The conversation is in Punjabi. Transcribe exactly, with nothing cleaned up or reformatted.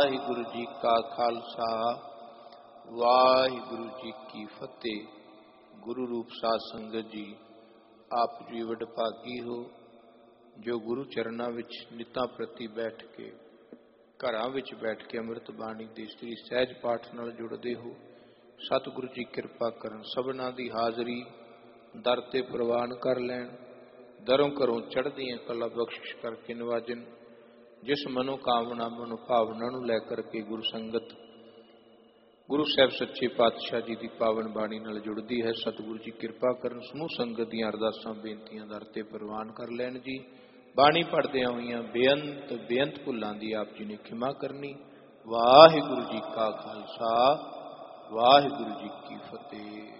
ਵਾਹਿਗੁਰੂ ਜੀ ਕਾ ਖਾਲਸਾ ਵਾਹਿਗੁਰੂ ਜੀ ਕੀ ਫਤਿਹ। ਗੁਰੂ ਰੂਪ ਸਾਧ ਸੰਗਤ ਜੀ, ਆਪ ਜੀ ਵਡਭਾਗੀ ਹੋ ਜੋ ਗੁਰੂ ਚਰਨਾਂ ਵਿੱਚ ਨਿਤਾਂ ਪ੍ਰਤੀ ਬੈਠ ਕੇ, ਘਰਾਂ ਵਿੱਚ ਬੈਠ ਕੇ ਅੰਮ੍ਰਿਤ ਬਾਣੀ ਦੇ ਸ੍ਰੀ ਸਹਿਜ ਪਾਠ ਨਾਲ ਜੁੜਦੇ ਹੋ। ਸਤਿਗੁਰੂ ਜੀ ਕਿਰਪਾ ਕਰਨ, ਸਭਨਾਂ ਦੀ ਹਾਜ਼ਰੀ ਦਰ ਤੇ ਪ੍ਰਵਾਨ ਕਰ ਲੈਣ। ਦਰੋਂ ਘਰੋਂ ਚੜ੍ਹਦੀਆਂ ਕਲਾ ਬਖਸ਼ਿਸ਼ ਕਰਕੇ ਨਵਾਜਨ। ਜਿਸ ਮਨੋਕਾਮਨਾ ਮਨੋਭਾਵਨਾ ਨੂੰ ਲੈ ਕਰਕੇ ਗੁਰੂ ਸੰਗਤ ਗੁਰੂ ਸਾਹਿਬ ਸੱਚੇ ਪਾਤਸ਼ਾਹ ਜੀ ਦੀ ਪਾਵਨ ਬਾਣੀ ਨਾਲ ਜੁੜਦੀ ਹੈ, ਸਤਿਗੁਰੂ ਜੀ ਕਿਰਪਾ ਕਰਨ। ਸਮੂਹ ਸੰਗਤ ਦੀਆਂ ਅਰਦਾਸਾਂ ਬੇਨਤੀਆਂ ਦਰ ਤੇ ਪ੍ਰਵਾਨ ਕਰ ਲੈਣ ਜੀ। ਬਾਣੀ ਪੜ੍ਹਦਿਆਂ ਹੋਈਆਂ ਬੇਅੰਤ ਬੇਅੰਤ ਭੁੱਲਾਂ ਦੀ ਆਪ ਜੀ ਨੇ ਖਿਮਾ ਕਰਨੀ। ਵਾਹਿਗੁਰੂ ਜੀ ਕਾ ਖਾਲਸਾ ਵਾਹਿਗੁਰੂ ਜੀ ਕੀ ਫਤਿਹ।